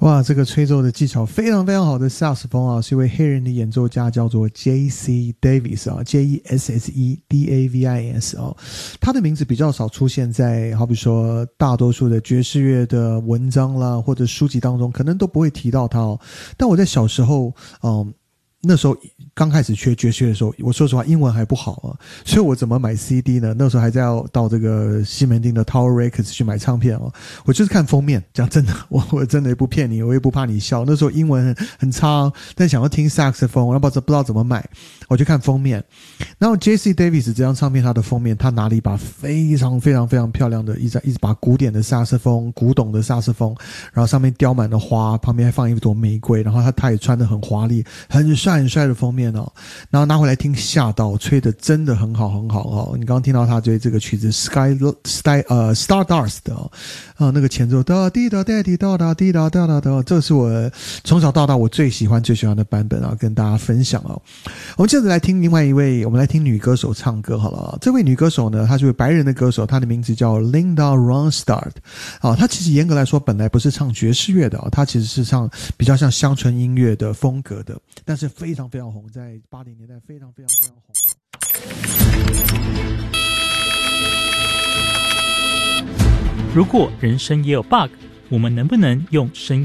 哇，这个吹奏的技巧非常非常好的萨克斯风啊，是一位黑人的演奏家，叫做 J.C. Davis 啊 ，J.E.S.S.E.D.A.V.I.S 啊，他的名字比较少出现在好比说大多数的爵士乐的文章啦或者书籍当中，可能都不会提到他哦。但我在小时候，那时候刚开始学爵士的时候，我说实话英文还不好啊，所以我怎么买 CD 呢？那时候还在要到这个西门町的 Tower Records 去买唱片哦，我就是看封面，讲真的，我真的也不骗你，我也不怕你笑。那时候英文很差哦，但想要听萨克斯风，我不知道怎么买，我就看封面。然后 J.C. Davis 这张唱片，它的封面，他拿了一把非常非常非常漂亮的一把古典的萨克斯风，古董的萨克斯风，然后上面雕满了花，旁边还放一朵玫瑰，然后他也穿得很华丽，很帅很帅的封面哦。然后拿回来听，吓到，吹得真的很好很好哦。你刚刚听到他吹这个曲子 Stardust 哦，那个前奏哒滴哒哒滴哒哒滴哒哒哒哒，这是我从小到大我最喜欢的版本啊，跟大家分享哦。我们接着来听另外一位，我们来听女歌手唱歌好了。这位女歌手呢，她是位白人的歌手，她的名字叫 Linda Ronstadt 啊。她其实严格来说本来不是唱爵士乐的啊，她其实是唱比较像乡村音乐的风格的，但是非常非常红，在80年代非常非常非常红。 如果人生也有 bug， 我们能不能用声音